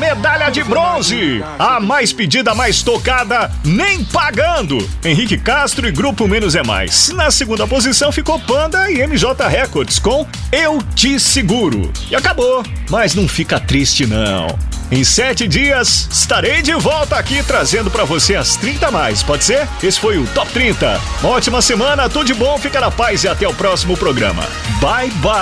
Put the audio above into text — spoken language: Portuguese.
medalha de bronze. A mais pedida, mais tocada, Nem Pagando. Henrique Castro e Grupo Menos é Mais. Na segunda posição ficou Panda e MJ Records com Eu Te Seguro. E acabou, mas não fica triste não. Em 7 dias, estarei de volta aqui trazendo pra você as 30 mais, pode ser? Esse foi o Top 30. Uma ótima semana, tudo de bom, fica na paz e até o próximo programa. Bye, bye.